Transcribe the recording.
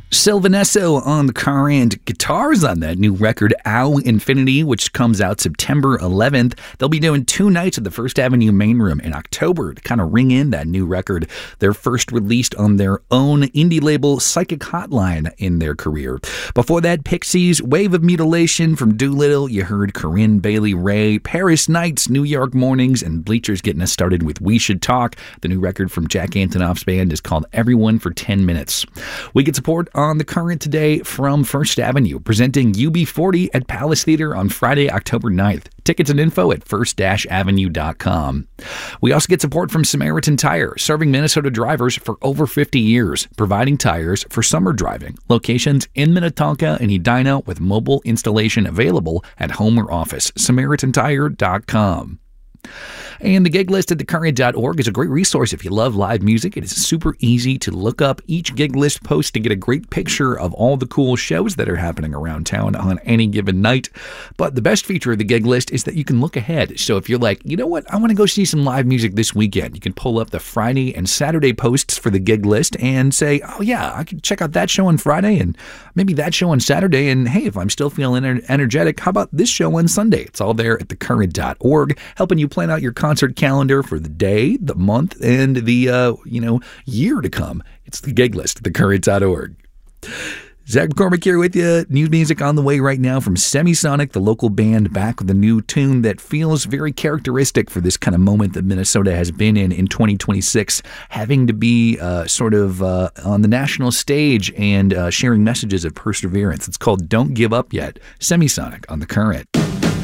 Sylvanesso on the Current, guitars on that new record, Ow Infinity, which comes out September 11th. They'll be doing 2 nights at the First Avenue Main Room in October to kind of ring in that new record. They're first released on their own indie label, Psychic Hotline, in their career. Before that, Pixies, Wave of Mutilation from Doolittle. You heard Corinne Bailey Rae, Paris Nights, New York Mornings, and Bleachers getting us started with We Should Talk. The new record from Jack Antonoff's band is called Everyone for 10 Minutes. We get support on the Current today from First Avenue, presenting UB40 at Palace Theater on Friday, October 9th. Tickets and info at first-avenue.com. We also get support from Samaritan Tire, serving Minnesota drivers for over 50 years, providing tires for summer driving. Locations in Minnetonka and Edina with mobile installation available at home or office. SamaritanTire.com. And the gig list at thecurrent.org is a great resource if you love live music. It is super easy to look up each gig list post to get a great picture of all the cool shows that are happening around town on any given night. But the best feature of the gig list is that you can look ahead. So if you're like, you know what, I want to go see some live music this weekend, you can pull up the Friday and Saturday posts for the gig list and say, oh yeah, I can check out that show on Friday and maybe that show on Saturday. And hey, if I'm still feeling energetic, how about this show on Sunday? It's all there at thecurrent.org, helping you plan out your concert calendar for the day, the month, and the year to come. It's the gig list at thecurrent.org. Zach McCormick here with you. New music on the way right now from Semisonic, the local band, back with a new tune that feels very characteristic for this kind of moment that Minnesota has been in 2026, having to be sort of on the national stage and sharing messages of perseverance. It's called Don't Give Up Yet. Semisonic on the Current.